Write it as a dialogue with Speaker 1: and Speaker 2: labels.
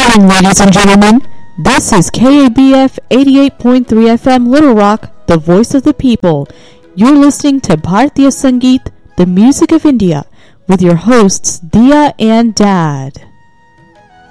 Speaker 1: morning, ladies and gentlemen. This is KABF 88.3 FM Little Rock, the voice of the people. You're listening to Bhartiya Sangeet, the music of India, with your hosts Dia and Dad.